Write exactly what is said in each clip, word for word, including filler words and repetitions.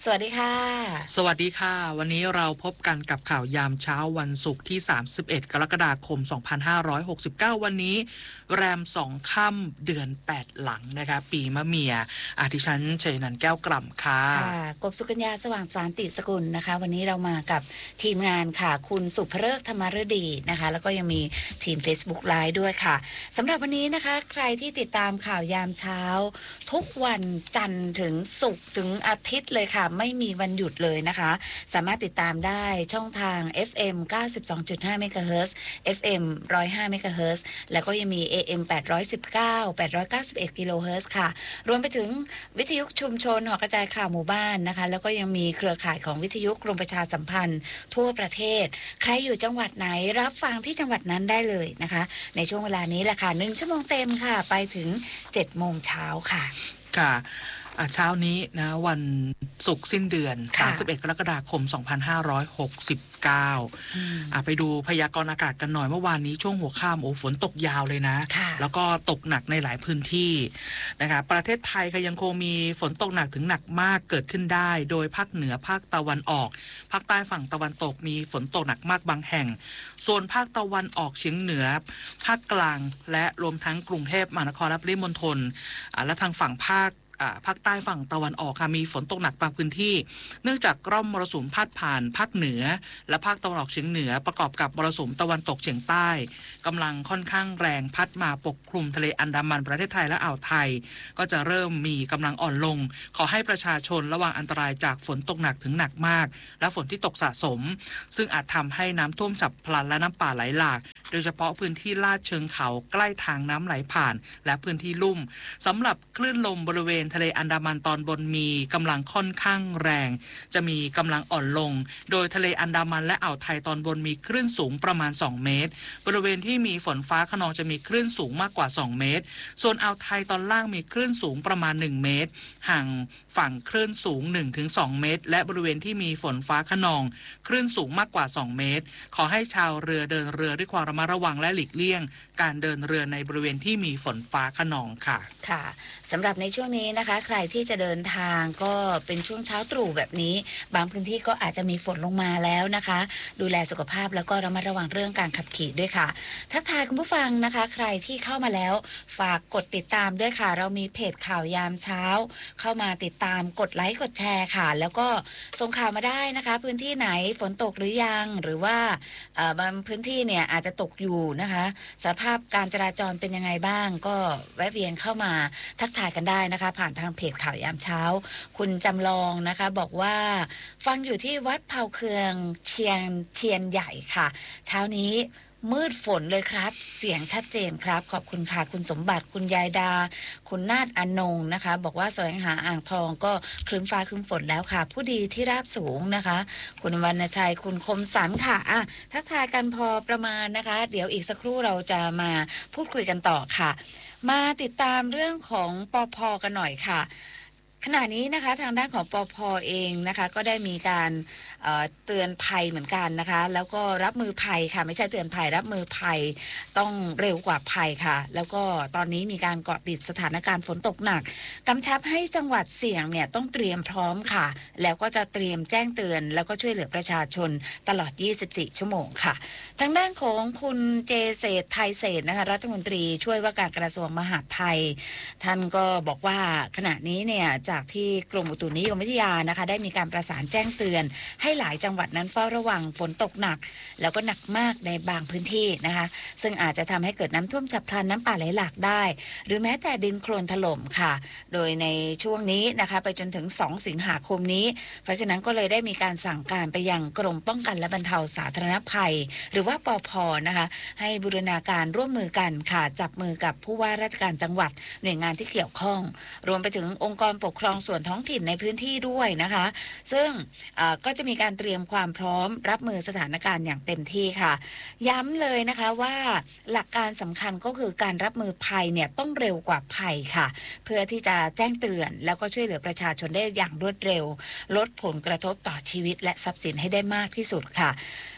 สวัสดีค่ะสวัสดีค่ะวันนี้เราพบกันกับข่าวยามเช้าวันศุกร์ที่สามสิบเอ็ดกรกฎาคมสองพันห้าร้อยหกสิบเก้าวันนี้แรมสองค่ำเดือนแปดหลังนะคะปีมะเมียอาทิฉันเชยนันแก้วกล่ำค่ะค่ะกบสุกัญญาสว่างสารติสกุลนะคะวันนี้เรามากับทีมงานค่ะคุณสุภฤกษ์ธรรมฤดีนะคะแล้วก็ยังมีทีม Facebook Live ด้วยค่ะสำหรับวันนี้นะคะใครที่ติดตามข่าวยามเช้าทุกวันจันทร์ถึงศุกร์ถึงอาทิตย์เลยค่ะไม่มีวันหยุดเลยนะคะสามารถติดตามได้ช่องทาง เอฟ เอ็ม เก้าสิบสองจุดห้า เมกะเฮิรตซ์ เอฟ เอ็ม หนึ่งร้อยห้า เมกะเฮิรตซ์แล้วก็ยังมี เอ เอ็ม แปดร้อยสิบเก้า แปดร้อยเก้าสิบเอ็ด กิโลเฮิรตซ์ค่ะรวมไปถึงวิทยุชุมชนหอกระจายข่าวหมู่บ้านนะคะแล้วก็ยังมีเครือข่ายของวิทยุกรมประชาสัมพันธ์ทั่วประเทศใครอยู่จังหวัดไหนรับฟังที่จังหวัดนั้นได้เลยนะคะในช่วงเวลานี้แหละค่ะหนึ่งชั่วโมงเต็มค่ะไปถึงเจ็ดโมงเช้าค่ะค่ะเช้านี้นะวันศุกร์สิ้นเดือนสามสิบเอ็ดกรกฎาคมสองพันห้าร้อยหกสิบเก้าอ่ะไปดูพยากรณ์อากาศกันหน่อยเมื่อวานนี้ช่วงหัวค่ำโอ้ฝนตกยาวเลยนะแล้วก็ตกหนักในหลายพื้นที่นะคะประเทศไทยก็ยังคงมีฝนตกหนักถึงหนักมากเกิดขึ้นได้โดยภาคเหนือภาคตะวันออกภาคใต้ฝั่งตะวันตกมีฝนตกหนักมากบางแห่งส่วนภาคตะวันออกเฉียงเหนือภาคกลางและรวมทั้งกรุงเทพมหานครและปริมณฑลและทางฝั่งภาคภาคใต้ฝั่งตะวันออกค่ะมีฝนตกหนักบางพื้นที่เนื่องจากร่องมรสุมพาดผ่านภาคเหนือและภาคตะวันออกเฉียงเหนือประกอบกับมรสุมตะวันตกเฉียงใต้กำลังค่อนข้างแรงพัดมาปกคลุมทะเลอันดามันประเทศไทยและอ่าวไทยก็จะเริ่มมีกำลังอ่อนลงขอให้ประชาชนระวังอันตรายจากฝนตกหนักถึงหนักมากและฝนที่ตกสะสมซึ่งอาจทำให้น้ำท่วมฉับพลันและน้ำป่าไหลหลากโดยเฉพาะพื้นที่ลาดเชิงเขาใกล้ทางน้ำไหลผ่านและพื้นที่ลุ่มสำหรับคลื่นลมบริเวณทะเลอันดามันตอนบนมีกำลังค่อนข้างแรงจะมีกำลังอ่อนลงโดยทะเลอันดามันและอ่าวไทยตอนบนมีคลื่นสูงประมาณสองเมตรบริเวณที่มีฝนฟ้าคะนองจะมีคลื่นสูงมากกว่าสองเมตรส่วนอ่าวไทยตอนล่างมีคลื่นสูงประมาณหนึ่งเมตรห่างฝั่งคลื่นสูง หนึ่งถึงสอง เมตรและบริเวณที่มีฝนฟ้าคะนองคลื่นสูงมากกว่าสองเมตรขอให้ชาวเรือเดินเรือด้วยความระมัดระวังและหลีกเลี่ยงการเดินเรือในบริเวณที่มีฝนฟ้าคะนองค่ะค่ะสำหรับในช่วงนี้นะคะใครที่จะเดินทางก็เป็นช่วงเช้าตรู่แบบนี้บางพื้นที่ก็อาจจะมีฝนลงมาแล้วนะคะดูแลสุขภาพแล้วก็ระมัดระวังเรื่องการขับขี่ด้วยค่ะทักทายคุณผู้ฟังนะคะใครที่เข้ามาแล้วฝากกดติดตามด้วยค่ะเรามีเพจข่าวยามเช้าเข้ามาติดตามกดไลค์กดแชร์ค่ะแล้วก็ส่งข่าวมาได้นะคะพื้นที่ไหนฝนตกหรือยังหรือว่าบางพื้นที่เนี่ยอาจจะตกอยู่นะคะสภาพการจราจรเป็นยังไงบ้างก็แวะเวียนเข้ามาทักทายกันได้นะคะผ่านทางเพจข่าวยามเช้าคุณจำลองนะคะบอกว่าฟังอยู่ที่วัดเผาเคืองเชียงเชียนใหญ่ค่ะเช้านี้มืดฝนเลยครับเสียงชัดเจนครับขอบคุณค่ะคุณสมบัติคุณยายดาคุณนาฏอนงนะคะบอกว่าแสวงหาอ่างทองก็ครึ้มฟ้าครึ้มฝนแล้วค่ะผู้ดีที่ราบสูงนะคะคุณวรรณชัยคุณคมสันค่ะอ่ะทักทายกันพอประมาณนะคะเดี๋ยวอีกสักครู่เราจะมาพูดคุยกันต่อค่ะมาติดตามเรื่องของปภ.กันหน่อยค่ะขณะนี้นะคะทางด้านของปภ.เองนะคะก็ได้มีการเอ่อเตือนภัยเหมือนกันนะคะแล้วก็รับมือภัยค่ะไม่ใช่เตือนภัยรับมือภัยต้องเร็วกว่าภัยค่ะแล้วก็ตอนนี้มีการเกาะติดสถานการณ์ฝนตกหนักกำชับให้จังหวัดเสี่ยงเนี่ยต้องเตรียมพร้อมค่ะแล้วก็จะเตรียมแจ้งเตือนแล้วก็ช่วยเหลือประชาชนตลอดยี่สิบสี่ชั่วโมงค่ะทางด้านของคุณเจเศรษฐ์ไทยเศรษฐ์นะคะรัฐมนตรีช่วยว่าการกระทรวงมหาดไทยท่านก็บอกว่าขณะนี้เนี่ยจากที่กรมอุตุนิยมวิทยานะคะได้มีการประสานแจ้งเตือนให้หลายจังหวัดนั้นเฝ้าระวังฝนตกหนักแล้วก็หนักมากในบางพื้นที่นะคะซึ่งอาจจะทำให้เกิดน้ำท่วมฉับพลันน้ำป่าไหลหลากได้หรือแม้แต่ดินโคลนถล่มค่ะโดยในช่วงนี้นะคะไปจนถึงสองสิงหาคมนี้เพราะฉะนั้นก็เลยได้มีการสั่งการไปยังกรมป้องกันและบรรเทาสาธารณภัยหรือว่าปภ.นะคะให้บูรณาการร่วมมือกันค่ะจับมือกับผู้ว่าราชการจังหวัดหน่วยงานที่เกี่ยวข้องรวมไปถึงองค์กรปกครองส่วนท้องถิ่นในพื้นที่ด้วยนะคะซึ่งก็จะมีการเตรียมความพร้อมรับมือสถานการณ์อย่างเต็มที่ค่ะย้ำเลยนะคะว่าหลักการสำคัญก็คือการรับมือภัยเนี่ยต้องเร็วกว่าภัยค่ะเพื่อที่จะแจ้งเตือนแล้วก็ช่วยเหลือประชาชนได้อย่างรวดเร็วลดผลกระทบต่อชีวิตและทรัพย์สินให้ได้มากที่สุดค่ะ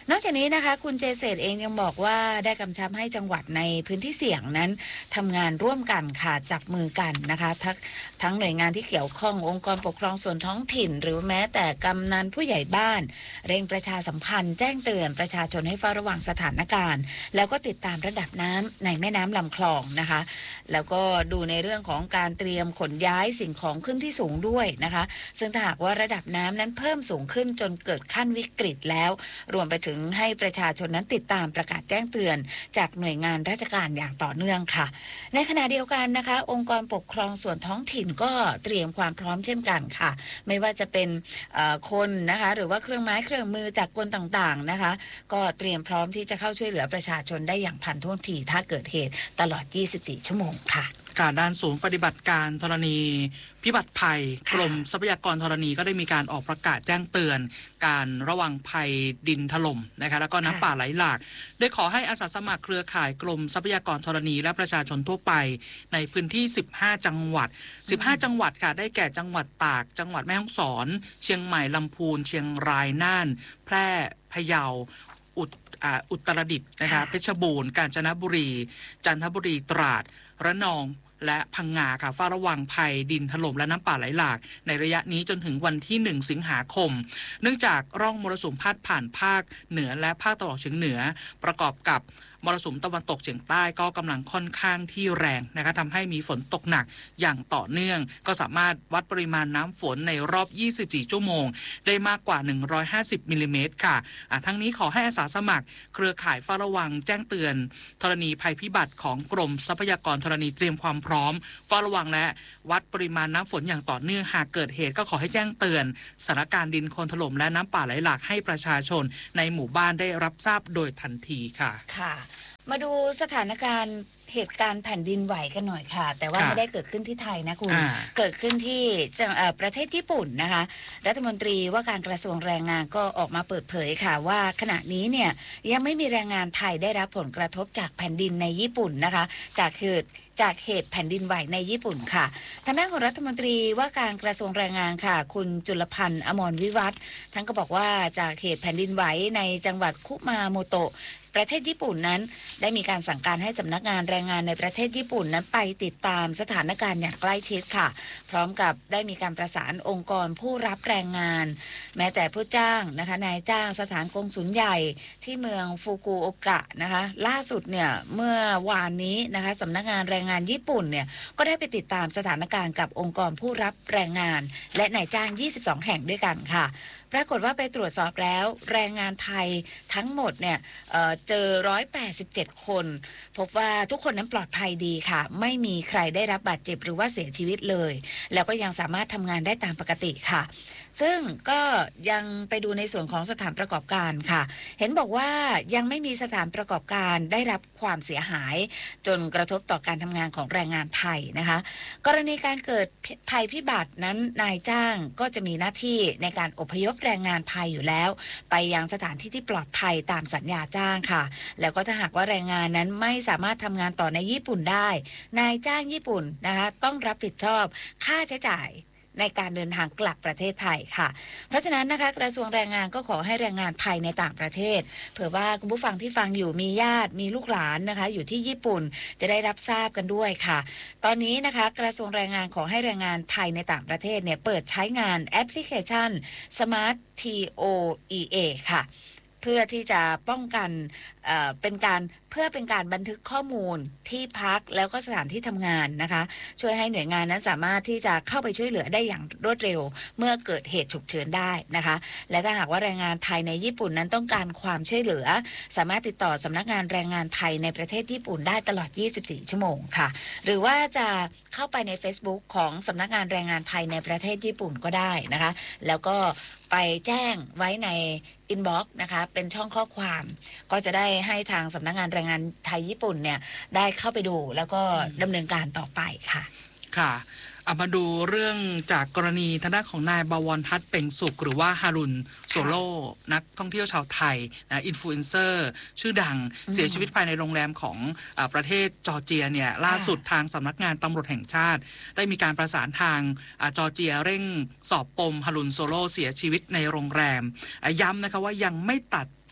นอกจากนี้นะคะคุณเจเศษเองยังบอกว่าได้กำชับให้จังหวัดในพื้นที่เสี่ยงนั้นทำงานร่วมกันค่ะจับมือกันนะคะทั้งทั้งหน่วยงานที่เกี่ยวข้ององค์กรปกครองส่วนท้องถิ่นหรือแม้แต่กำนันผู้ใหญ่บ้านเร่งประชาสัมพันธ์แจ้งเตือนประชาชนให้เฝ้าระวังสถานการณ์แล้วก็ติดตามระดับน้ำในแม่น้ำลำคลองนะคะแล้วก็ดูในเรื่องของการเตรียมขนย้ายสิ่งของขึ้นที่สูงด้วยนะคะซึ่งถ้าหากว่าระดับน้ำนั้นเพิ่มสูงขึ้นจนเกิดขั้นวิกฤตแล้วรวมไปถึงให้ประชาชนนั้นติดตามประกาศแจ้งเตือนจากหน่วยงานราชการอย่างต่อเนื่องค่ะในขณะเดียวกันนะคะองค์กรปกครองส่วนท้องถิ่นก็เตรียมความพร้อมเช่นกันค่ะไม่ว่าจะเป็นคนนะคะหรือว่าเครื่องไม้เครื่องมือจากกลต่างๆนะคะก็เตรียมพร้อมที่จะเข้าช่วยเหลือประชาชนได้อย่างทันท่วงทีถ้าเกิดเหตุตลอดยี่สิบสี่ชั่วโมงค่ะการด้านศูนย์ปฏิบัติการธรณีพิบัติภัยกรมทรัพยากรธรณีก็ได้มีการออกประกาศแจ้งเตือนการระวังภัยดินถล่มนะคะแล้วก็น้ำป่าไหลหลากได้ขอให้อาสาสมัครเครือข่ายกรมทรัพยากรธรณีและประชาชนทั่วไปในพื้นที่สิบห้าจังหวัดสิบห้าจังหวัดค่ะได้แก่จังหวัดตากจังหวัดแม่ฮ่องสอนเชียงใหม่ลำพูนเชียงรายน่านแพร่พะเยาอุตอุตรดิตถ์นะคะเพชรบูรณ์กาญจนบุรีจันทบุรีตราดระนองและพังงาค่ะเฝ้าระวังภัยดินถล่มและน้ำป่าไหลหลากในระยะนี้จนถึงวันที่หนึ่งสิงหาคมเนื่องจากร่องมรสุมพาดผ่านภาคเหนือและภาคตะวันออกเฉียงเหนือประกอบกับมรสุมตะวันตกเฉียงใต้ก็กำลังค่อนข้างที่แรงนะคะทำให้มีฝนตกหนักอย่างต่อเนื่องก็สามารถวัดปริมาณน้ำฝนในรอบยี่สิบสี่ชั่วโมงได้มากกว่าหนึ่งร้อยห้าสิบมิลลิเมตรค่ะทั้งนี้ขอให้อาสาสมัครเครือข่ายเฝ้าระวังแจ้งเตือนธรณีภัยพิบัติของกรมทรัพยากรธรณีเตรียมความพร้อมเฝ้าระวังและวัดปริมาณน้ำฝนอย่างต่อเนื่องหากเกิดเหตุก็ขอให้แจ้งเตือนสถานการณ์ดินโคลนถล่มและน้ำป่าไหลหลากให้ประชาชนในหมู่บ้านได้รับทราบโดยทันทีค่ะค่ะมาดูสถานการณ์เหตุการณ์แผ่นดินไหวกันหน่อยค่ะแต่ว่าไม่ได้เกิดขึ้นที่ไทยนะคุณเกิดขึ้นที่ประเทศญี่ปุ่นนะคะรัฐมนตรีว่าการกระทรวงแรงงานก็ออกมาเปิดเผยค่ะว่าขณะนี้เนี่ยยังไม่มีแรงงานไทยได้รับผลกระทบจากแผ่นดินในญี่ปุ่นนะคะจากเหตุจากเหตุแผ่นดินไหวในญี่ปุ่นค่ะทางด้านของรัฐมนตรีว่าการกระทรวงแรงงานค่ะคุณจุลพันธ์อมรวิวัฒน์ท่านก็บอกว่าจากเหตุแผ่นดินไหวในจังหวัดคุมาโมโตะประเทศญี่ปุ่นนั้นได้มีการสั่งการให้สำนักงานแรงงานในประเทศญี่ปุ่นนั้นไปติดตามสถานการณ์อย่างใกล้ชิดค่ะพร้อมกับได้มีการประสานองค์กรผู้รับแรงงานแม้แต่ผู้จ้างนะคะนายจ้างสถานกงสุลใหญ่ที่เมืองฟุกุโอกะนะคะล่าสุดเนี่ยเมื่อวานนี้นะคะสำนักงานแรงงานญี่ปุ่นเนี่ยก็ได้ไปติดตามสถานการณ์กับองค์กรผู้รับแรงงานและนายจ้างยี่สิบสองแห่งด้วยกันค่ะปรากฏว่าไปตรวจสอบแล้วแรงงานไทยทั้งหมดเนี่ย เอ่อ เจอหนึ่งร้อยแปดสิบเจ็ดคนพบว่าทุกคนนั้นปลอดภัยดีค่ะไม่มีใครได้รับบาดเจ็บหรือว่าเสียชีวิตเลยแล้วก็ยังสามารถทำงานได้ตามปกติค่ะซึ่งก็ยังไปดูในส่วนของสถานประกอบการค่ะเห็นบอกว่ายังไม่มีสถานประกอบการได้รับความเสียหายจนกระทบต่อการทำงานของแรงงานไทยนะคะกรณีการเกิดภัยพิบัตินั้นนายจ้างก็จะมีหน้าที่ในการอพยพแรงงานไทยอยู่แล้วไปยังสถานที่ที่ปลอดภัยตามสัญญาจ้างค่ะแล้วก็ถ้าหากว่าแรงงานนั้นไม่สามารถทำงานต่อในญี่ปุ่นได้นายจ้างญี่ปุ่นนะคะต้องรับผิดชอบค่าใช้จ่ายในการเดินทางกลับประเทศไทยค่ะเพราะฉะนั้นนะคะกระทรวงแรงงานก็ขอให้แรงงานไทยในต่างประเทศเผื่อว่าคุณผู้ฟังที่ฟังอยู่มีญาติมีลูกหลานนะคะอยู่ที่ญี่ปุ่นจะได้รับทราบกันด้วยค่ะตอนนี้นะคะกระทรวงแรงงานขอให้แรงงานไทยในต่างประเทศเนี่ยเปิดใช้งานแอปพลิเคชัน Smart ที โอ อี เอ ค่ะเพื่อที่จะป้องกันเอ่อเป็นการเพื่อเป็นการบันทึกข้อมูลที่พักแล้วก็สถานที่ทำงานนะคะช่วยให้หน่วยงานนั้นสามารถที่จะเข้าไปช่วยเหลือได้อย่างรวดเร็วเมื่อเกิดเหตุฉุกเฉินได้นะคะและถ้าหากว่าแรงงานไทยในญี่ปุ่นนั้นต้องการความช่วยเหลือสามารถติดต่อสำนักงานแรงงานไทยในประเทศญี่ปุ่นได้ตลอดยี่สิบสี่ชั่วโมงค่ะหรือว่าจะเข้าไปใน Facebook ของสำนักงานแรงงานไทยในประเทศญี่ปุ่นก็ได้นะคะแล้วก็ไปแจ้งไว้ในอินบ็อกซ์นะคะเป็นช่องข้อความก็จะได้ให้ทางสำนักงานแรงงานไทยญี่ปุ่นเนี่ยได้เข้าไปดูแล้วก็ดำเนินการต่อไปค่ะค่ะเอามาดูเรื่องจากกรณีทางด้านของนายบวรพัฒน์เป่งสุขหรือว่าฮารุนโซโลนักท่องเที่ยวชาวไทยนะอินฟลูเอนเซอร์ชื่อดังเสียชีวิตภายในโรงแรมของอประเทศจอร์เจียเนี่ยล่าสุดทางสำนักงานตำรวจแห่งชาติได้มีการประสานทางจอร์เจียเร่งสอบปมฮารุนโซโลเสียชีวิตในโรงแรมย้ำนะคะว่ายังไม่ตัด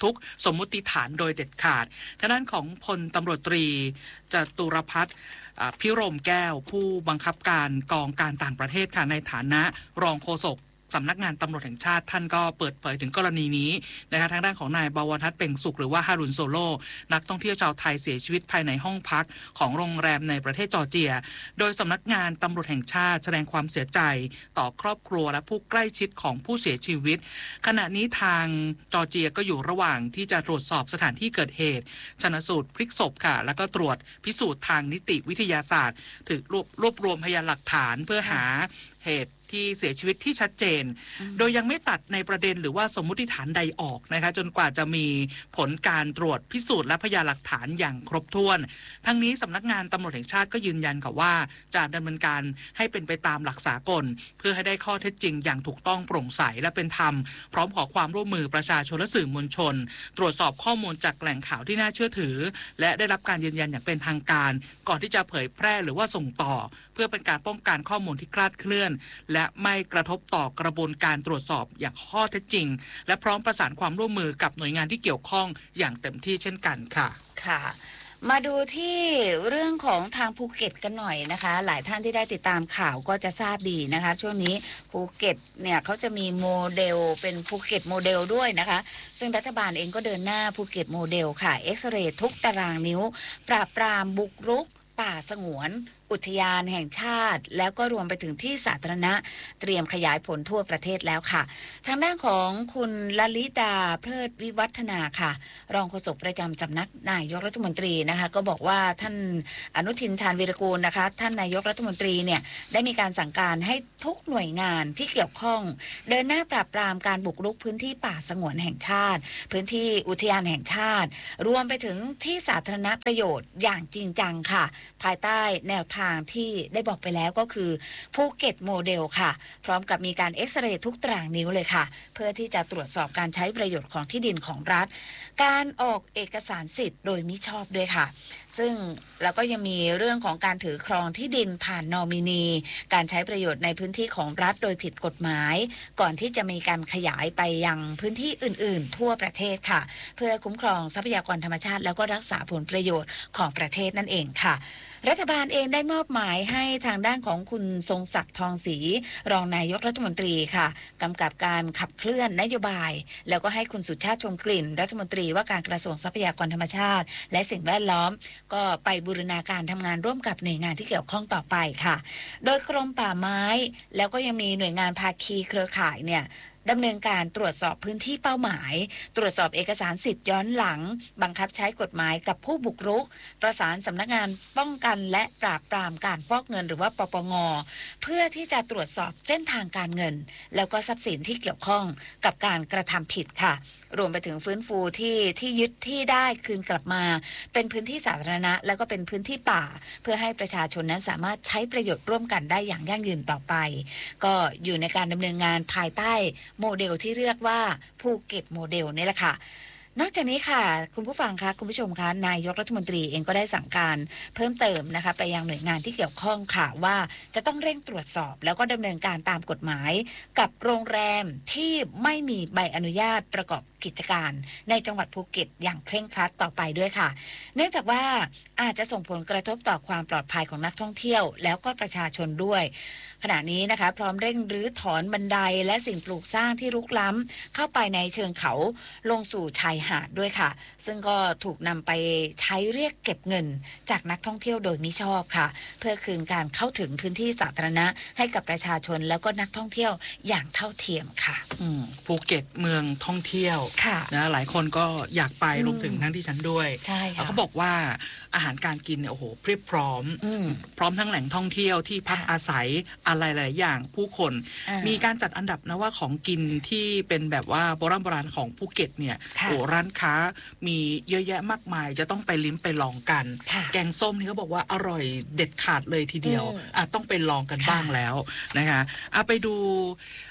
ทุกสมมุติฐานโดยเด็ดขาดทางด้านของพลตำรวจตรีจตุรพัฒน์พิรมแก้วผู้บังคับการกองการต่างประเทศค่ะในฐานะรองโฆษกสำนักงานตำรวจแห่งชาติท่านก็เปิดเผยถึงกรณีนี้นะคะทางด้านของนายบวรทัศน์เป่งสุขหรือว่าฮารุนโซโลนักท่องเที่ยวชาวไทยเสียชีวิตภายในห้องพักของโรงแรมในประเทศจอร์เจียโดยสำนักงานตำรวจแห่งชาติแสดงความเสียใจต่อครอบครัวและผู้ใกล้ชิดของผู้เสียชีวิตขณะนี้ทางจอร์เจียก็อยู่ระหว่างที่จะตรวจสอบสถานที่เกิดเหตุชันสูตรพลิกศพค่ะแล้วก็ตรวจพิสูจน์ทางนิติวิทยาศาสตร์ถึงรวบรวบรวมพยานหลักฐานเพื่อหาเหตุที่เสียชีวิตที่ชัดเจนโดยยังไม่ตัดในประเด็นหรือว่าสมมุติฐานใดออกนะคะจนกว่าจะมีผลการตรวจพิสูจน์และพยานหลักฐานอย่างครบถ้วนทั้งนี้สำนักงานตำรวจแห่งชาติก็ยืนยันค่ะว่าจะดำเนินการให้เป็นไปตามหลักสากลเพื่อให้ได้ข้อเท็จจริงอย่างถูกต้องโปร่งใสและเป็นธรรมพร้อมขอความร่วมมือประชาชนและสื่อมวลชนตรวจสอบข้อมูลจากแหล่งข่าวที่น่าเชื่อถือและได้รับการยืนยันอย่างเป็นทางการก่อนที่จะเผยแพร่หรือว่าส่งต่อเพื่อเป็นการป้องกันข้อมูลที่คลาดเคลื่อนและไม่กระทบต่อกระบวนการตรวจสอบอย่างข้อเท็จจริงและพร้อมประสานความร่วมมือกับหน่วยงานที่เกี่ยวข้องอย่างเต็มที่เช่นกันค่ะค่ะมาดูที่เรื่องของทางภูเก็ตกันหน่อยนะคะหลายท่านที่ได้ติดตามข่าวก็จะทราบดีนะคะช่วงนี้ภูเก็ตเนี่ยเขาจะมีโมเดลเป็นภูเก็ตโมเดลด้วยนะคะซึ่งรัฐบาลเองก็เดินหน้าภูเก็ตโมเดลค่ะเอ็กซเรย์ทุกตารางนิ้วปราบปรามบุกรุกป่าสงวนอุทยานแห่งชาติแล้วก็รวมไปถึงที่สาธารณะเตรียมขยายผลทั่วประเทศแล้วค่ะทางด้านของคุณลลิดาเพลิดวิวัฒนาค่ะรองโฆษกประจำสำนักนายกรัฐมนตรีนะคะก็บอกว่าท่านอนุทินชาญวีรกูลนะคะท่านนายกรัฐมนตรีเนี่ยได้มีการสั่งการให้ทุกหน่วยงานที่เกี่ยวข้องเดินหน้าปราบปรามการบุกรุกพื้นที่ป่าสงวนแห่งชาติพื้นที่อุทยานแห่งชาติรวมไปถึงที่สาธารณประโยชน์อย่างจริงจังค่ะภายใต้แนวทางที่ได้บอกไปแล้วก็คือภูเก็ตโมเดลค่ะพร้อมกับมีการเอ็กซเรย์ทุกตารางนิ้วเลยค่ะเพื่อที่จะตรวจสอบการใช้ประโยชน์ของที่ดินของรัฐการออกเอกสารสิทธิ์โดยมิชอบด้วยค่ะซึ่งแล้วก็ยังมีเรื่องของการถือครองที่ดินผ่านนอมินีการใช้ประโยชน์ในพื้นที่ของรัฐโดยผิดกฎหมายก่อนที่จะมีการขยายไปยังพื้นที่อื่นๆทั่วประเทศค่ะเพื่อคุ้มครองทรัพยากรธรรมชาติแล้วก็รักษาผลประโยชน์ของประเทศนั่นเองค่ะรัฐบาลเองได้มอบหมายให้ทางด้านของคุณทรงศักดิ์ทองศรีรองนายกรัฐมนตรีค่ะกำกับการขับเคลื่อนนโยบายแล้วก็ให้คุณสุชาติชมกลิ่นรัฐมนตรีว่าการกระทรวงทรัพยากรธรรมชาติและสิ่งแวดล้อมก็ไปบูรณาการทำงานร่วมกับหน่วยงานที่เกี่ยวข้องต่อไปค่ะโดยกรมป่าไม้แล้วก็ยังมีหน่วยงานภาคีเครือข่ายเนี่ยดำเนินการตรวจสอบพื้นที่เป้าหมายตรวจสอบเอกสารสิทธิ์ย้อนหลังบังคับใช้กฎหมายกับผู้บุกรุกประสานสำนักงานป้องกันและปราบปรามการฟอกเงินหรือว่าปปงเพื่อที่จะตรวจสอบเส้นทางการเงินแล้วก็ทรัพย์สินที่เกี่ยวข้องกับการกระทำผิดค่ะรวมไปถึงฟื้นฟูที่ที่ยึดที่ได้คืนกลับมาเป็นพื้นที่สาธารณะแล้วก็เป็นพื้นที่ป่าเพื่อให้ประชาชนนั้นสามารถใช้ประโยชน์ร่วมกันได้อย่างยั่งยืนต่อไปก็อยู่ในการดำเนินงานภายใต้โมเดลที่เรียกว่าภูเก็ตโมเดลนี่แหละค่ะนอกจากนี้ค่ะคุณผู้ฟังคะคุณผู้ชมคะนายกรัฐมนตรีเองก็ได้สั่งการเพิ่มเติมนะคะไปยังหน่วยงานที่เกี่ยวข้องค่ะว่าจะต้องเร่งตรวจสอบแล้วก็ดำเนินการตามกฎหมายกับโรงแรมที่ไม่มีใบอนุญาตประกอบกิจการในจังหวัดภูเก็ตอย่างเคร่งครัดต่อไปด้วยค่ะเนื่องจากว่าอาจจะส่งผลกระทบต่อความปลอดภัยของนักท่องเที่ยวแล้วก็ประชาชนด้วยขณะนี้นะคะพร้อมเร่งรื้อถอนบันไดและสิ่งปลูกสร้างที่รุกล้ำเข้าไปในเชิงเขาลงสู่ชายหาดด้วยค่ะซึ่งก็ถูกนำไปใช้เรียกเก็บเงินจากนักท่องเที่ยวโดยมิชอบค่ะเพื่อคืนการเข้าถึงพื้นที่สาธารณะให้กับประชาชนแล้วก็นักท่องเที่ยวอย่างเท่าเทียมค่ะภูเก็ตเมืองท่องเที่ยวนะหลายคนก็อยากไปรวมถึงทั้งที่ฉันด้วยเขาบอกว่าอาหารการกินเนี่ยโอ้โหเพียบพร้อมพร้อมทั้งแหล่งท่องเที่ยวที่พักอาศัยอะไรหลายอย่างผู้คนมีการจัดอันดับนะว่าของกินที่เป็นแบบว่าโบราณโบราณของภูเก็ตเนี่ยโอ้ร้านค้ามีเยอะแยะมากมายจะต้องไปลิ้มไปลองกันแกงส้มนี่เขาบอกว่าอร่อยเด็ดขาดเลยทีเดียวอ่ะต้องไปลองกันบ้างแล้วนะคะเอาไปดู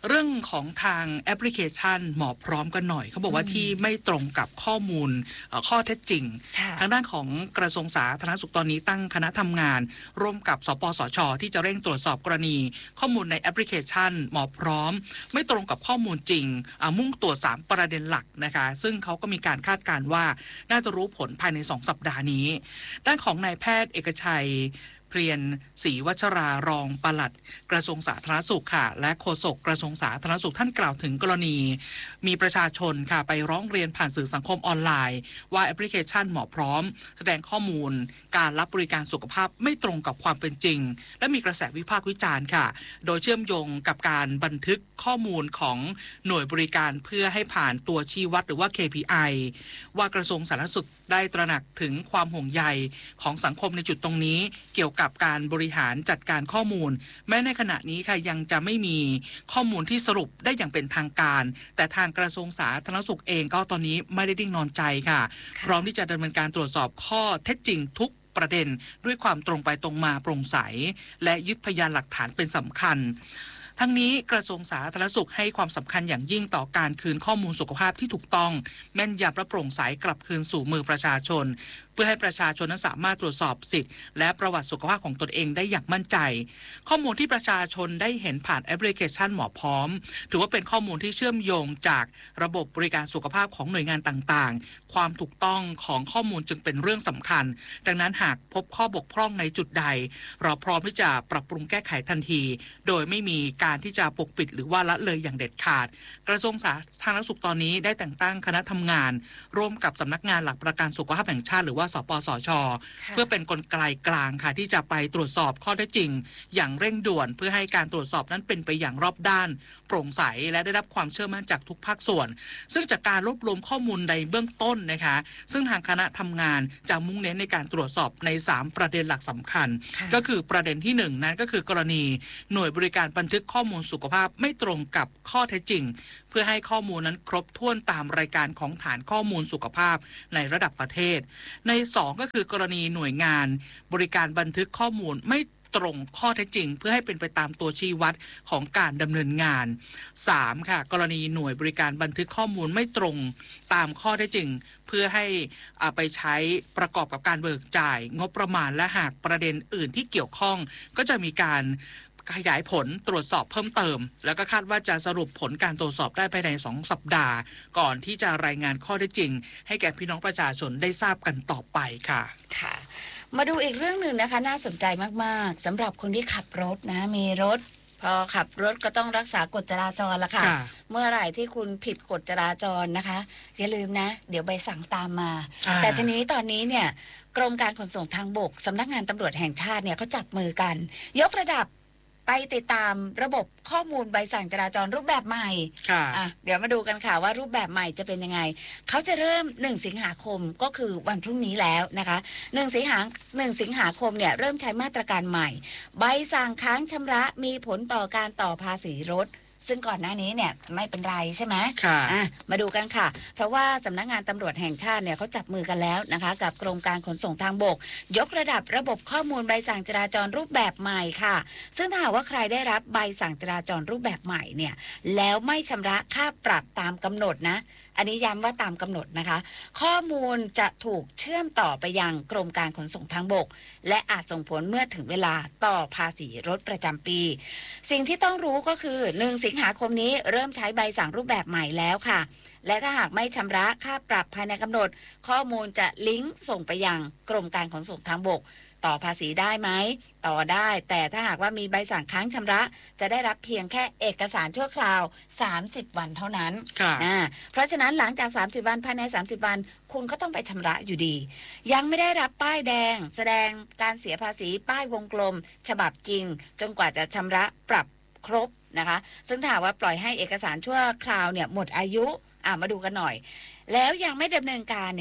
เรื่องของทางแอปพลิเคชันหมอพร้อมกันหน่อยเขาบอกว่าที่ไม่ตรงกับข้อมูลข้อเท็จจริงทางด้านของกระทรวงสาธารณสุขตอนนี้ตั้งคณะทำงานร่วมกับสปสช.ที่จะเร่งตรวจสอบกรณีข้อมูลในแอปพลิเคชันหมอพร้อมไม่ตรงกับข้อมูลจริงมุ่งตรวจสามประเด็นหลักนะคะซึ่งเขาก็มีการคาดการณ์ว่าน่าจะรู้ผลภายในสองสัปดาห์นี้ด้านของนายแพทย์เอกชัยเพียรศรีวัชรารองปลัดกระทรวงสาธารณสุขค่ะและโฆษกกระทรวงสาธารณสุขท่านกล่าวถึงกรณีมีประชาชนค่ะไปร้องเรียนผ่านสื่อสังคมออนไลน์ว่าแอปพลิเคชันหมอพร้อมแสดงข้อมูลการรับบริการสุขภาพไม่ตรงกับความเป็นจริงและมีกระแสวิพากษ์วิจารณ์ค่ะโดยเชื่อมโยงกับการบันทึกข้อมูลของหน่วยบริการเพื่อให้ผ่านตัวชี้วัดหรือว่า เค พี ไอ ว่ากระทรวงสาธารณสุขได้ตระหนักถึงความห่วงใยของสังคมในจุดตรงนี้เกี่ยวกับการบริหารจัดการข้อมูลแม้ในขณะนี้ค่ะยังจะไม่มีข้อมูลที่สรุปได้อย่างเป็นทางการแต่ทางกระทรวงสาธารณสุขเองก็ตอนนี้ไม่ได้ดิ้งนอนใจค่ะพร้อมที่จะดำเนินการตรวจสอบข้อเท็จจริงทุกประเด็นด้วยความตรงไปตรงมาโปร่งใสและยึดพยานหลักฐานเป็นสำคัญทั้งนี้กระทรวงสาธารณสุขให้ความสำคัญอย่างยิ่งต่อการคืนข้อมูลสุขภาพที่ถูกต้องแม่นยำและโปร่งใสกลับคืนสู่มือประชาชนเพื่อให้ประชาชนนั้นสามารถตรวจสอบสิทธิ์และประวัติสุขภาพของตนเองได้อย่างมั่นใจข้อมูลที่ประชาชนได้เห็นผ่านแอปพลิเคชันหมอพร้อมถือว่าเป็นข้อมูลที่เชื่อมโยงจากระบบบริการสุขภาพของหน่วยงานต่างๆความถูกต้องของข้อมูลจึงเป็นเรื่องสำคัญดังนั้นหากพบข้อบกพร่องในจุดใดเราพร้อมที่จะปรับปรุงแก้ไขทันทีโดยไม่มีการที่จะปกปิดหรือว่าละเลยอย่างเด็ดขาดกระทรวงสาธารณสุขตอนนี้ได้แต่งตั้งคณะทำงานร่วมกับสำนักงานหลักประกันสุขภาพแห่งชาติหรือว่าสปสช.เพื่อเป็นกลไกกลางค่ะที่จะไปตรวจสอบข้อเท็จจริงอย่างเร่งด่วนเพื่อให้การตรวจสอบนั้นเป็นไปอย่างรอบด้านโปร่งใสและได้รับความเชื่อมั่นจากทุกภาคส่วนซึ่งจากการรวบรวมข้อมูลในเบื้องต้นนะคะซึ่งทางคณะทำงานจะมุ่งเน้นในการตรวจสอบในสามประเด็นหลักสำคัญก็คือประเด็นที่หนึ่งนั้นก็คือกรณีหน่วยบริการบันทึกข้อมูลสุขภาพไม่ตรงกับข้อเท็จจริงเพื่อให้ข้อมูลนั้นครบถ้วนตามรายการของฐานข้อมูลสุขภาพในระดับประเทศในสองก็คือกรณีหน่วยงานบริการบันทึกข้อมูลไม่ตรงข้อเท็จจริงเพื่อให้เป็นไปตามตัวชี้วัดของการดำเนินงานสามค่ะกรณีหน่วยบริการบันทึกข้อมูลไม่ตรงตามข้อเท็จจริงเพื่อให้ไปใช้ประกอบกับการเบิกจ่ายงบประมาณและหากประเด็นอื่นที่เกี่ยวข้องก็จะมีการขยายผลตรวจสอบเพิ่มเติมแล้วก็คาดว่าจะสรุปผลการตรวจสอบได้ภายในสองสัปดาห์ก่อนที่จะรายงานข้อเท็จจริงให้แก่พี่น้องประชาชนได้ทราบกันต่อไปค่ะค่ะมาดูอีกเรื่องหนึ่งนะคะน่าสนใจมากๆสำหรับคนที่ขับรถนะมีรถพอขับรถก็ต้องรักษากฎจราจรละค่ะเมื่อไหร่ที่คุณผิดกฎจราจรนะคะอย่าลืมนะเดี๋ยวใบสั่งตามมาแต่ทีนี้ตอนนี้เนี่ยกรมการขนส่งทางบกสำนักงานตำรวจแห่งชาติเนี่ยเขาจับมือกันยกระดับไปติดตามระบบข้อมูลใบสั่งจราจรรูปแบบใหม่อ่ะเดี๋ยวมาดูกันค่ะว่ารูปแบบใหม่จะเป็นยังไงเขาจะเริ่มหนึ่งสิงหาคมก็คือวันพรุ่งนี้แล้วนะคะหนึ่งสิงหาหนึ่งสิงหาคมเนี่ยเริ่มใช้มาตรการใหม่ใบสั่งค้างชำระมีผลต่อการต่อภาษีรถซึ่งก่อนหน้านี้เนี่ยไม่เป็นไรใช่ไหมค่ะอ่ะมาดูกันค่ะเพราะว่าสำนักงานตำรวจแห่งชาติเนี่ยเขาจับมือกันแล้วนะคะกับกรมการขนส่งทางบกยกระดับระบบข้อมูลใบสั่งจราจรรูปแบบใหม่ค่ะซึ่งถ้าหากว่าใครได้รับใบสั่งจราจรรูปแบบใหม่เนี่ยแล้วไม่ชำระค่าปรับตามกำหนดนะอันนี้ย้ำว่าตามกำหนดนะคะข้อมูลจะถูกเชื่อมต่อไปยังกรมการขนส่งทางบกและอาจส่งผลเมื่อถึงเวลาต่อภาษีรถประจำปีสิ่งที่ต้องรู้ก็คือหนึ่งสิงหาคมนี้เริ่มใช้ใบสั่งรูปแบบใหม่แล้วค่ะและถ้าหากไม่ชำระค่าปรับภายในกำหนดข้อมูลจะลิงก์ส่งไปยังกรมการขนส่งทางบกต่อภาษีได้ไหมต่อได้แต่ถ้าหากว่ามีใบสั่งค้างชำระจะได้รับเพียงแค่เอกสารชั่วคราวสามสิบวันเท่านั้นอ่าเพราะฉะนั้นหลังจากสามสิบวันภายในสามสิบวันคุณก็ต้องไปชำระอยู่ดียังไม่ได้รับป้ายแดงแสดงการเสียภาษีป้ายวงกลมฉบับจริงจนกว่าจะชำระปรับครบนะคะซึ่งถ้าว่าปล่อยให้เอกสารชั่วคราวเนี่ยหมดอายุอ่ามาดูกันหน่อยแล้วยังไม่ดำเนินการเนี่ย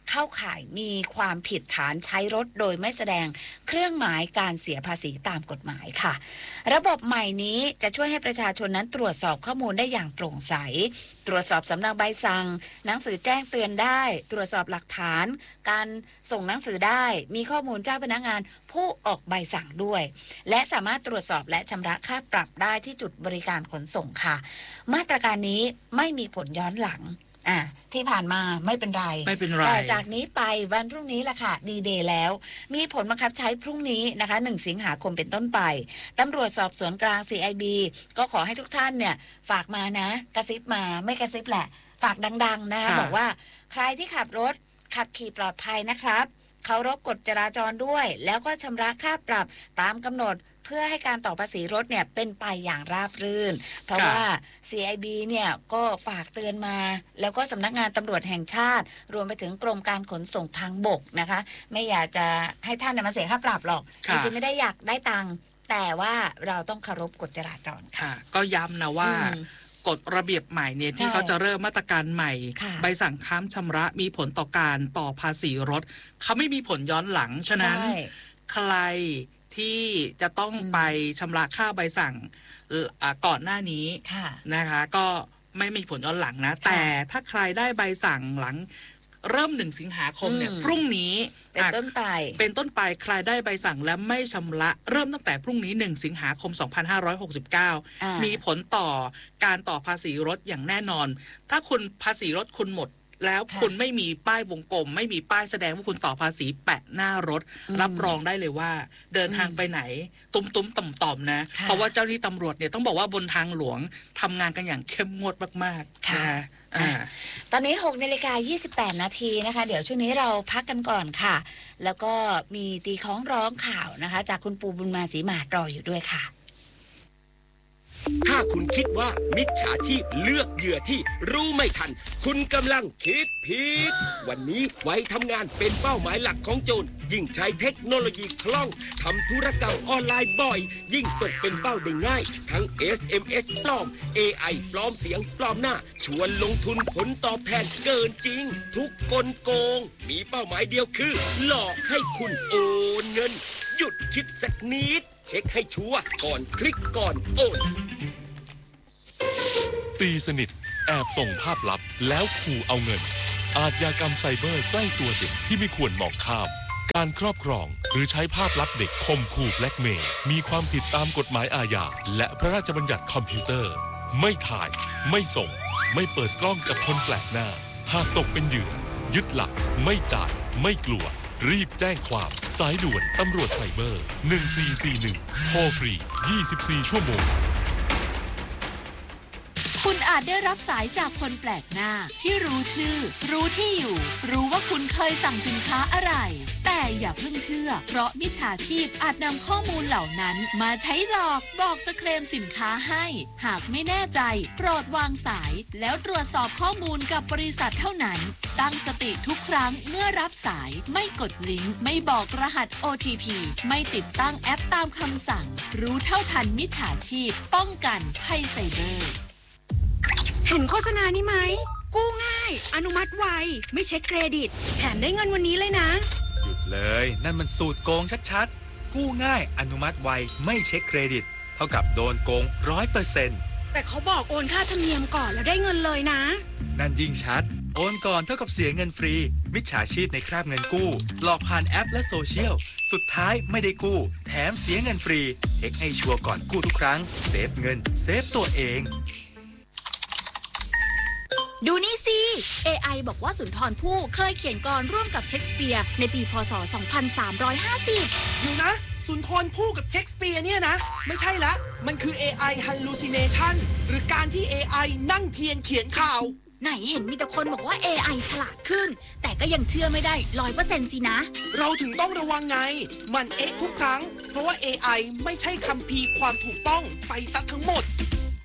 เข้าข่ายมีความผิดฐานใช้รถโดยไม่แสดงเครื่องหมายการเสียภาษีตามกฎหมายค่ะระบบใหม่นี้จะช่วยให้ประชาชนนั้นตรวจสอบข้อมูลได้อย่างโปร่งใสตรวจสอบสำเนาใบสั่งหนังสือแจ้งเตือนได้ตรวจสอบหลักฐานการส่งหนังสือได้มีข้อมูลเจ้าพนักงานผู้ออกใบสั่งด้วยและสามารถตรวจสอบและชำระค่าปรับได้ที่จุดบริการขนส่งค่ะมาตรการนี้ไม่มีผลย้อนหลังอ่ะที่ผ่านมาไม่เป็นไรไม่เป็นไรแต่จากนี้ไปวันพรุ่งนี้ล่ะค่ะดีเดย์แล้วมีผลบังคับใช้พรุ่งนี้นะคะหนึ่งสิงหาคมเป็นต้นไปตำรวจสอบสวนกลาง ซี ไอ บี ก็ขอให้ทุกท่านเนี่ยฝากมานะกระซิบมาไม่กระซิบแหละฝากดังๆนะคะบอกว่าใครที่ขับรถขับขี่ปลอดภัยนะครับเคารพกฎจราจรด้วยแล้วก็ชำระค่าปรับตามกำหนดเพื่อให้การต่อภาษีรถเนี่ยเป็นไปอย่างราบรื่นเพราะว่า ซี ไอ บี เนี่ยก็ฝากเตือนมาแล้วก็สำนักงานตำรวจแห่งชาติรวมไปถึงกรมการขนส่งทางบกนะคะไม่อยากจะให้ท่านมาเสียค่าปรับหรอกจริงๆไม่ได้อยากได้ตังค์แต่ว่าเราต้องเคารพกฎจราจรค่ะก็ย้ำนะว่ากฎระเบียบใหม่เนี่ยที่เขาจะเริ่มมาตรการใหม่ใบสั่งค้ำชำระมีผลต่อการต่อภาษีรถเขาไม่มีผลย้อนหลังฉะนั้นใครที่จะต้องไปชำระค่าใบสั่งก่อนหน้านี้นะคะก็ไม่มีผลย้อนหลังนะแต่ถ้าใครได้ใบสั่งหลังเริ่มหนึ่งสิงหาคมเนี่ยพรุ่งนี้เป็นต้นไปเป็นต้นไปใครได้ใบสั่งและไม่ชำระเริ่มตั้งแต่พรุ่งนี้หนึ่งสิงหาคมสองพันห้าร้อยหกสิบเก้ามีผลต่อการต่อภาษีรถอย่างแน่นอนถ้าคุณภาษีรถคุณหมดแล้วคุณไม่มีป้ายวงกลมไม่มีป้ายแสดงว่าคุณต่อภาษีแปะหน้ารถรับรองได้เลยว่าเดินทางไปไหนตุ้มตุ้มต่อมต่อมนะเพราะว่าเจ้าหน้าที่ตำรวจเนี่ยต้องบอกว่าบนทางหลวงทำงานกันอย่างเข้มงวดมากๆนะตอนนี้หกนาฬิกายี่สิบแปดนาทีนะคะเดี๋ยวช่วงนี้เราพักกันก่อนค่ะแล้วก็มีตีคล้องร้องข่าวนะคะจากคุณปูบุญมาศรีมารออยู่ด้วยค่ะถ้าคุณคิดว่ามิจฉาชีพเลือกเหยื่อที่รู้ไม่ทันคุณกำลังคิดผิดวันนี้ไว้ทำงานเป็นเป้าหมายหลักของโจรยิ่งใช้เทคโนโลยีคล่องทำธุรกรรมออนไลน์บ่อยยิ่งตกเป็นเป้าได้ง่ายทั้ง เอส เอ็ม เอส ปลอม เอ ไอ ปลอมเสียงปลอมหน้าชวนลงทุนผลตอบแทนเกินจริงทุกกลโกงมีเป้าหมายเดียวคือหลอกให้คุณโอนเงินหยุดคิดสักนิดเช็คให้ชัวร์ก่อนคลิกก่อนโอนตีสนิทแอบส่งภาพลับแล้วขู่เอาเงินอาชญากรรมไซเบอร์ใกล้ตัวเด็กที่ไม่ควรมองข้ามการครอบครองหรือใช้ภาพลับเด็กข่มขู่แบล็กเมย์มีความผิดตามกฎหมายอาญาและพระราชบัญญัติคอมพิวเตอร์ไม่ถ่ายไม่ส่งไม่เปิดกล้องกับคนแปลกหน้าหากตกเป็นเหยื่อยึดหลักไม่จ่ายไม่กลัวรีบแจ้งความสายด่วนตำรวจไซเบอร์หนึ่งสี่สี่หนึ่งโทรฟรียี่สิบสี่ชั่วโมงคุณอาจได้รับสายจากคนแปลกหน้าที่รู้ชื่อรู้ที่อยู่รู้ว่าคุณเคยสั่งสินค้าอะไรแต่อย่าเพิ่งเชื่อเพราะมิจฉาชีพอาจนำข้อมูลเหล่านั้นมาใช้หลอกบอกจะเคลมสินค้าให้หากไม่แน่ใจโปรดวางสายแล้วตรวจสอบข้อมูลกับบริษัทเท่านั้นตั้งสติทุกครั้งเมื่อรับสายไม่กดลิงก์ไม่บอกรหัส โอ ที พี ไม่ติดตั้งแอปตามคำสั่งรู้เท่าทันมิจฉาชีพป้องกันภัยไซเบอร์เห็นโฆษณานี้ไหมกู้ง่ายอนุมัติไวไม่เช็คเครดิตแถมได้เงินวันนี้เลยนะหยุดเลยนั่นมันสูตรโกงชัดๆกู้ง่ายอนุมัติไวไม่เช็คเครดิตเท่ากับโดนโกง ร้อยเปอร์เซ็นต์แต่เขาบอกโอนค่าธรรมเนียมก่อนแล้วได้เงินเลยนะนั่นยิ่งชัดโอนก่อนเท่ากับเสียเงินฟรีมิจฉาชีพในคราบเงินกู้หลอกผ่านแอปและโซเชียลสุดท้ายไม่ได้กู้แถมเสียเงินฟรีเช็คให้ชัวร์ก่อนกู้ทุกครั้งเซฟเงินเซฟตัวเองดูนี่สิ เอ ไอ บอกว่าสุนทรภู่เคยเขียนกลร่วมกับเชคสเปียร์ในปีพ.ศ. สองพันสามร้อยห้าสิบอยู่นะสุนทรภู่กับเชคสเปียร์เนี่ยนะไม่ใช่ละมันคือ เอ ไอ hallucination หรือการที่ เอ ไอ นั่งเทียนเขียนข่าวไหนเห็นมีแต่คนบอกว่า เอ ไอ ฉลาดขึ้นแต่ก็ยังเชื่อไม่ได้ ร้อยเปอร์เซ็นต์ สินะเราถึงต้องระวังไงมันเอ๊ะทุกครั้งเพราะว่า เอ ไอ ไม่ใช่คัมภีร์ความถูกต้องไปซะทั้งหมด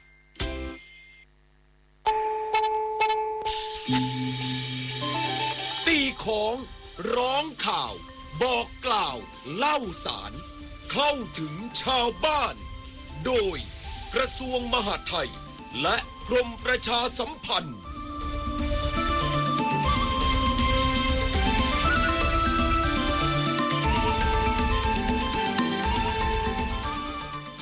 ตีของร้องข่าวบอกกล่าวเล่าสารเข้าถึงชาวบ้านโดยกระทรวงมหาดไทยและกรมประชาสัมพันธ์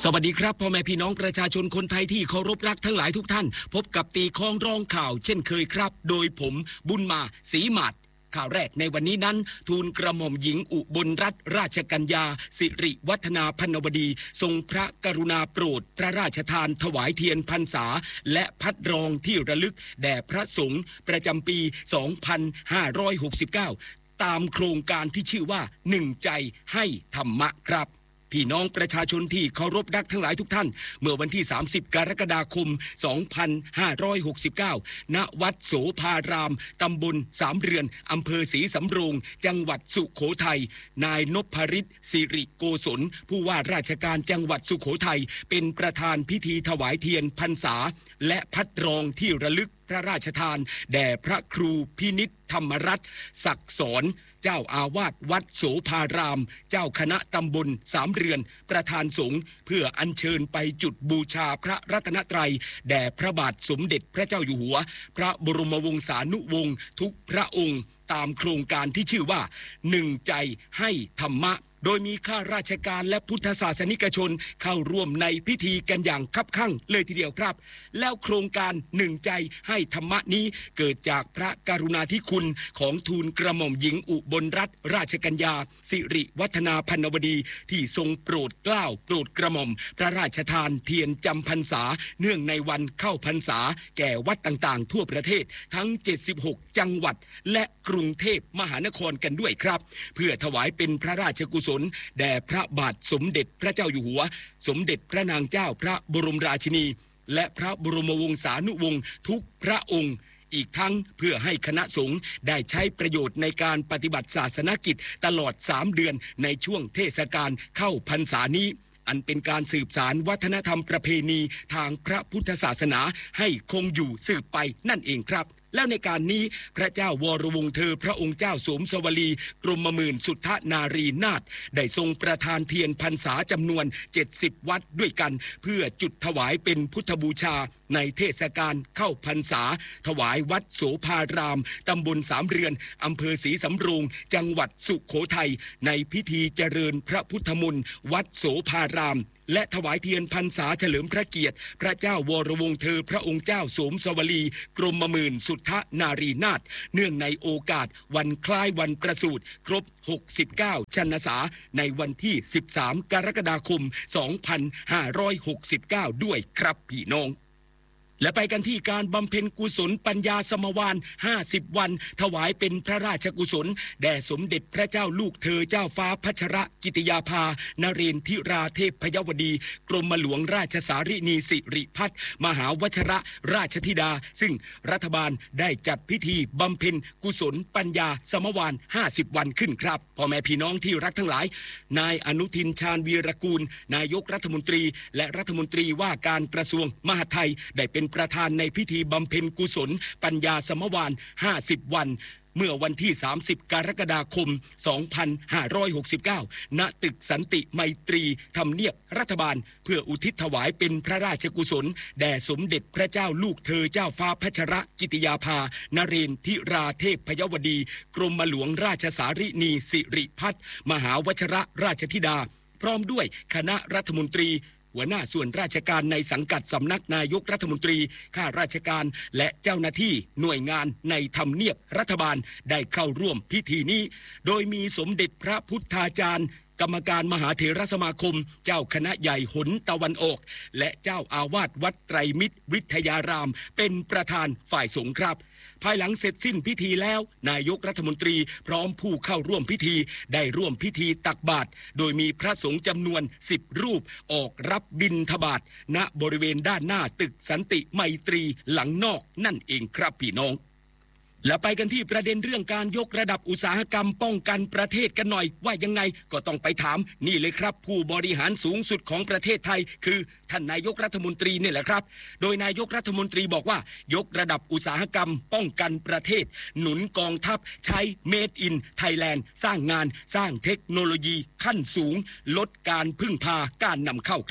สวัสดีครับพ่อแม่พี่น้องประชาชนคนไทยที่เคารพรักทั้งหลายทุกท่านพบกับตีคล้องร้องข่าวเช่นเคยครับโดยผมบุญมาศรีหมาดข่าวแรกในวันนี้นั้นทูลกระหม่อมหญิงอุบลรัตนราชกัญญาสิริวัฒนาพรรณวดีทรงพระกรุณาโปรดพระราชทานถวายเทียนพรรษาและพัดรองที่ระลึกแด่พระสงฆ์ประจำปี สองพันห้าร้อยหกสิบเก้า ตามโครงการที่ชื่อว่าหนึ่งใจให้ธรรมะครับพี่น้องประชาชนที่เคารพรักทั้งหลายทุกท่านเมื่อวันที่สามสิบกรกฎาคมสองพันห้าร้อยหกสิบเก้าณวัดโสภารามตำบลสามเรือนอำเภอศรีสำโรงจังหวัดสุโขทัยนายนพฤทธิ์สิริโกศลผู้ว่าราชการจังหวัดสุโขทัยเป็นประธานพิธีถวายเทียนพรรษาและพัดรองที่ระลึกพระราชทานแด่พระครูพินิจธรรมรัตน์ศักดิ์สอนเจ้าอาวาสวัดโสภารามเจ้าคณะตำบลสามเรือนประธานสงฆ์เพื่ออัญเชิญไปจุดบูชาพระรัตนตรัยแด่พระบาทสมเด็จพระเจ้าอยู่หัวพระบรมวงศานุวงศ์ทุกพระองค์ตามโครงการที่ชื่อว่าหนึ่งใจให้ธรรมะโดยมีข้าราชการและพุทธศาสนิกชนเข้าร่วมในพิธีกันอย่างคับคั่งเลยทีเดียวครับแล้วโครงการหนึ่งใจให้ธรรมะนี้เกิดจากพระกรุณาธิคุณของทูลกระหม่อมหญิงอุบลรัตนราชกัญญาสิริวัฒนาพรรณวดีที่ทรงโปรดเกล้าโปรดกระหม่อมพระราชทานเทียนจำพรรษาเนื่องในวันเข้าพรรษาแก่วัดต่างๆทั่วประเทศทั้งเจ็ดสิบหกจังหวัดและกรุงเทพมหานครกันด้วยครับเพื่อถวายเป็นพระราชกุศลแด่พระบาทสมเด็จพระเจ้าอยู่หัวสมเด็จพระนางเจ้าพระบรมราชินีและพระบรมวงศานุวงศ์ทุกพระองค์อีกทั้งเพื่อให้คณะสงฆ์ได้ใช้ประโยชน์ในการปฏิบัติศาสนกิจตลอดสามเดือนในช่วงเทศกาลเข้าพรรษานี้อันเป็นการสืบสานวัฒนธรรมประเพณีทางพระพุทธศาสนาให้คงอยู่สืบไปนั่นเองครับแล้วในการนี้พระเจ้าวรวงศ์เธอพระองค์เจ้าสมสวลีกรมหมื่นสุทธนารีนาถได้ทรงประทานเทียนพรรษาจำนวนเจ็ดสิบวัดด้วยกันเพื่อจุดถวายเป็นพุทธบูชาในเทศกาลเข้าพรรษาถวายวัดโสภารามตำบลสามเรือนอำเภอศรีสำโรงจังหวัดสุโขทัยในพิธีเจริญพระพุทธมนต์วัดโสภารามและถวายเทียนพรรษาเฉลิมพระเกียรติพระเจ้าวรวงศ์เธอพระองค์เจ้าสมสวลีกรมหมื่นสุทธนารีนาถเนื่องในโอกาสวันคล้ายวันประสูติครบหกสิบเก้าชันษาในวันที่สิบสามกรกฎาคมสองพันห้าร้อยหกสิบเก้าด้วยครับพี่น้องและไปกันที่การบำเพ็ญกุศลปัญญาสมวานห้าสิบวันถวายเป็นพระราชกุศลแด่สมเด็จพระเจ้าลูกเธอเจ้าฟ้าพัชรกิติยาภานเรนทิราเทพพยวดีกรมหลวงราชสารินีสิริพัฒน์มหาวชระราชธิดาซึ่งรัฐบาลได้จัดพิธีบำเพ็ญกุศลปัญญาสมวานห้าสิบวันขึ้นครับพ่อแม่พี่น้องที่รักทั้งหลายนายอนุทินชาญวีรกูลนายกรัฐมนตรีและรัฐมนตรีว่าการกระทรวงมหาดไทยได้เป็นประธานในพิธีบำเพ็ญกุศลปัญญาสมวานห้าสิบวันเมื่อวันที่สามสิบกรกฎาคมสองพันห้าร้อยหกสิบเก้าณตึกสันติไมตรีทำเนียบรัฐบาลเพื่ออุทิศถวายเป็นพระราชกุศลแด่สมเด็จพระเจ้าลูกเธอเจ้าฟ้าพัชรกิติยาภานเรนทิราเทพพยวดีกรมหลวงราชสารินีสิริพัฒน์มหาวชระราชธิดาพร้อมด้วยคณะรัฐมนตรีหัวหน้าส่วนราชการในสังกัดสำนักนายกรัฐมนตรีข้าราชการและเจ้าหน้าที่หน่วยงานในทำเนียบรัฐบาลได้เข้าร่วมพิธีนี้โดยมีสมเด็จพระพุทธาจารย์กรรมการมหาเถรสมาคมเจ้าคณะใหญ่หนตะวันออกและเจ้าอาวาสวัดไตรมิตรวิทยารามเป็นประธานฝ่ายสงฆ์ครับภายหลังเสร็จสิ้นพิธีแล้วนายกรัฐมนตรีพร้อมผู้เข้าร่วมพิธีได้ร่วมพิธีตักบาตรโดยมีพระสงฆ์จำนวนสิบรูปออกรับบิณฑบาตณบริเวณด้านหน้าตึกสันติไมตรีหลังนอกนั่นเองครับพี่น้องและไปกันที่ประเด็นเรื่องการยกระดับอุตสาหกรรมป้องกันประเทศกันหน่อยว่ายังไงก็ต้องไปถามนี่เลยครับผู้บริหารสูงสุดของประเทศไทยคือท่านนายกรัฐมนตรีนี่แหละครับโดยนายกรัฐมนตรีบอกว่ายกระดับอุตสาหกรรมป้องกันประเทศหนุนกองทัพใช้ Made in Thailand สร้างงานสร้างเทคโนโลยีขั้นสูงลดการพึ่งพาการนำเข้าครับ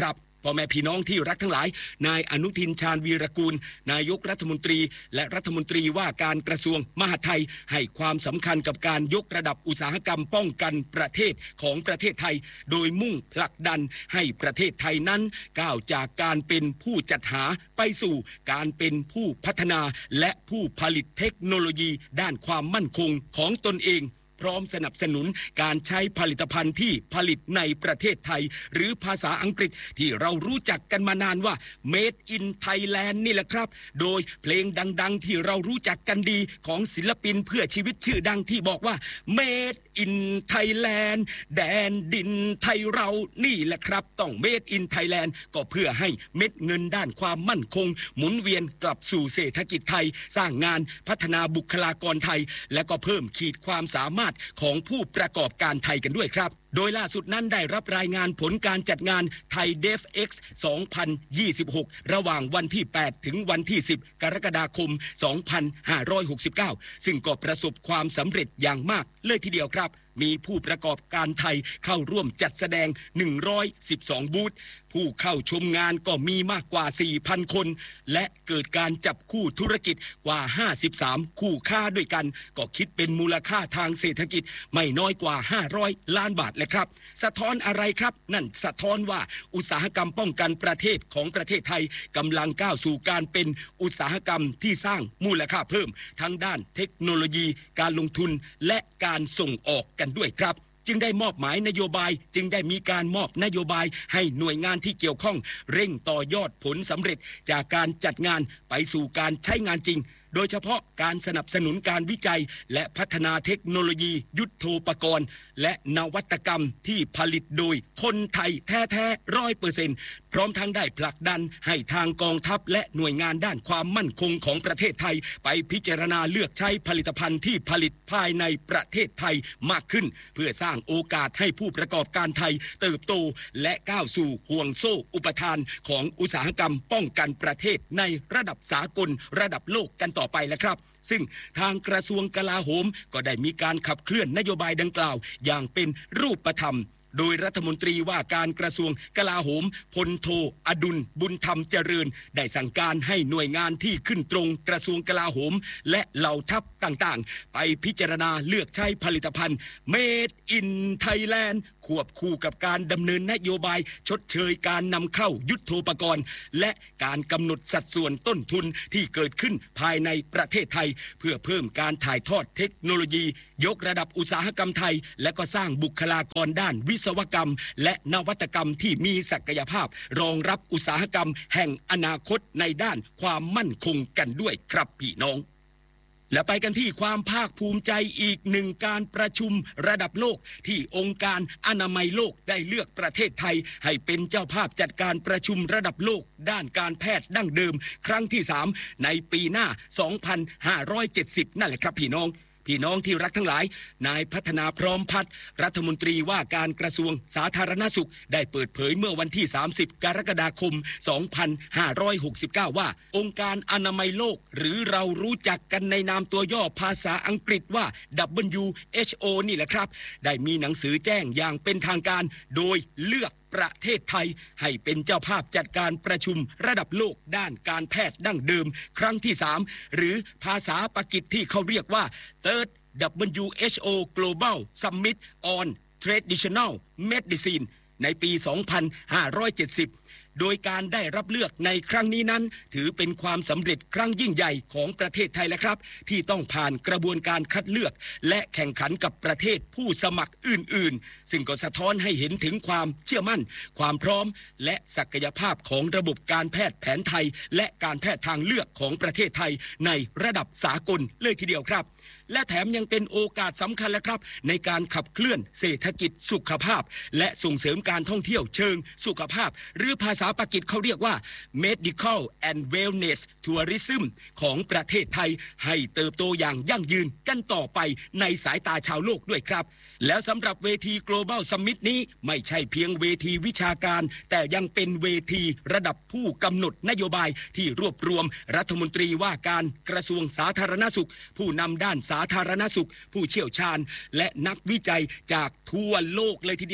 พ่อแม่พี่น้องที่รักทั้งหลายนายอนุทินชาญวีรกูลนายกรัฐมนตรีและรัฐมนตรีว่าการกระทรวงมหาดไทยให้ความสำคัญกับการยกระดับอุตสาหกรรมป้องกันประเทศของประเทศไทยโดยมุ่งผลักดันให้ประเทศไทยนั้นก้าวจากการเป็นผู้จัดหาไปสู่การเป็นผู้พัฒนาและผู้ผลิตเทคโนโลยีด้านความมั่นคงของตนเองพร้อมสนับสนุนการใช้ผลิตภัณฑ์ที่ผลิตในประเทศไทยหรือภาษาอังกฤษที่เรารู้จักกันมานานว่า Made in Thailand นี่แหละครับโดยเพลงดังๆที่เรารู้จักกันดีของศิลปินเพื่อชีวิตชื่อดังที่บอกว่า Made in Thailand แดนดินไทยเรานี่แหละครับต้อง Made in Thailand ก็เพื่อให้เม็ดเงินด้านความมั่นคงหมุนเวียนกลับสู่เศรษฐกิจไทยสร้างงานพัฒนาบุคลากรไทยและก็เพิ่มขีดความสามารถของผู้ประกอบการไทยกันด้วยครับโดยล่าสุดนั้นได้รับรายงานผลการจัดงานไทย เดฟ เอ็กซ์ สองพันยี่สิบหก ระหว่างวันที่แปดถึงวันที่สิบกรกฎาคมสองพันห้าร้อยหกสิบเก้าซึ่งก็ประสบความสำเร็จอย่างมากเลยทีเดียวครับมีผู้ประกอบการไทยเข้าร่วมจัดแสดงหนึ่งร้อยสิบสองบูธผู้เข้าชมงานก็มีมากกว่า สี่พัน คนและเกิดการจับคู่ธุรกิจกว่าห้าสิบสามคู่ค้าด้วยกันก็คิดเป็นมูลค่าทางเศรษฐกิจไม่น้อยกว่าห้าร้อยล้านบาทเลยครับสะท้อนอะไรครับนั่นสะท้อนว่าอุตสาหกรรมป้องกันประเทศของประเทศไทยกำลังก้าวสู่การเป็นอุตสาหกรรมที่สร้างมูลค่าเพิ่มทั้งด้านเทคโนโลยีการลงทุนและการส่งออกกันด้วยครับจึงได้มอบหมายนโยบายจึงได้มีการมอบนโยบายให้หน่วยงานที่เกี่ยวข้องเร่งต่อยอดผลสำเร็จจากการจัดงานไปสู่การใช้งานจริงโดยเฉพาะการสนับสนุนการวิจัยและพัฒนาเทคโนโลยียุทโธปกรณ์และนวัตกรรมที่ผลิตโดยคนไทยแท้ๆร้อยเปอร์เซ็นต์พร้อมทั้งได้ผลักดันให้ทางกองทัพและหน่วยงานด้านความมั่นคงของประเทศไทยไปพิจารณาเลือกใช้ผลิตภัณฑ์ที่ผลิตภายในประเทศไทยมากขึ้นเพื่อสร้างโอกาสให้ผู้ประกอบการไทยเติบโตและก้าวสู่ห่วงโซ่อุปทานของอุตสาหกรรมป้องกันประเทศในระดับสากลระดับโลกกันต่อไปแล้วครับซึ่งทางกระทรวงกลาโหมก็ได้มีการขับเคลื่อนนโยบายดังกล่าวอย่างเป็นรูปธรรมโดยรัฐมนตรีว่าการกระทรวงกลาโหมพลโทอดุลบุญธรรมเจริญได้สั่งการให้หน่วยงานที่ขึ้นตรงกระทรวงกลาโหมและเหล่าทัพต่างๆไปพิจารณาเลือกใช้ผลิตภัณฑ์ Made in Thailand ควบคู่กับการดำเนินนโยบายชดเชยการนำเข้ายุทโธปกรณ์และการกำหนดสัดส่วนต้นทุนที่เกิดขึ้นภายในประเทศไทยเพื่อเพิ่มการถ่ายทอดเทคโนโลยียกระดับอุตสาหกรรมไทยและก็สร้างบุคลากรด้านวิศวกรรมและนวัตกรรมที่มีศักยภาพรองรับอุตสาหกรรมแห่งอนาคตในด้านความมั่นคงกันด้วยครับพี่น้องและไปกันที่ความภาคภูมิใจอีกหนึ่งการประชุมระดับโลกที่องค์การอนามัยโลกได้เลือกประเทศไทยให้เป็นเจ้าภาพจัดการประชุมระดับโลกด้านการแพทย์ดั้งเดิมครั้งที่สามในปีหน้าสองพันห้าร้อยเจ็ดสิบนั่นแหละครับพี่น้องพี่น้องที่รักทั้งหลายนายพัฒนาพร้อมพัฒน์รัฐมนตรีว่าการกระทรวงสาธารณสุขได้เปิดเผยเมื่อวันที่สามสิบกรกฎาคมสองพันห้าร้อยหกสิบเก้าว่าองค์การอนามัยโลกหรือเรารู้จักกันในนามตัวย่อภาษาอังกฤษว่า ดับเบิลยู เอช โอ นี่แหละครับได้มีหนังสือแจ้งอย่างเป็นทางการโดยเลือกประเทศไทยให้เป็นเจ้าภาพจัดการประชุมระดับโลกด้านการแพทย์ดั้งเดิมครั้งที่สามหรือภาษาปากีสที่เขาเรียกว่า Third ดับเบิลยู เอช โอ Global Summit on Traditional Medicine ในปี สองพันห้าร้อยเจ็ดสิบโดยการได้รับเลือกในครั้งนี้นั้นถือเป็นความสำเร็จครั้งยิ่งใหญ่ของประเทศไทยแล้วครับที่ต้องผ่านกระบวนการคัดเลือกและแข่งขันกับประเทศผู้สมัครอื่นๆซึ่งก็สะท้อนให้เห็นถึงความเชื่อมั่นความพร้อมและศักยภาพของระบบการแพทย์แผนไทยและการแพทย์ทางเลือกของประเทศไทยในระดับสากลเลยทีเดียวครับและแถมยังเป็นโอกาสสำคัญแล้วครับในการขับเคลื่อนเศรษฐกิจสุขภาพและส่งเสริมการท่องเที่ยวเชิงสุขภาพหรือภาษาปากีสเขาเรียกว่า Medical and Wellness Tourism ของประเทศไทยให้เติบโตอย่างยั่งยืนกันต่อไปในสายตาชาวโลกด้วยครับแล้วสำหรับเวที Global Summit นี้ไม่ใช่เพียงเวทีวิชาการแต่ยังเป็นเวทีระดับผู้กำหนดนโยบายที่รวบรวมรัฐมนตรีว่าการกระทรวงสาธารณสุขผู้นำด้านสาธารณสุขผู้เชี่ยวชาญและนักวิจัยจากทั่วโลกเลยทีเดียวครับ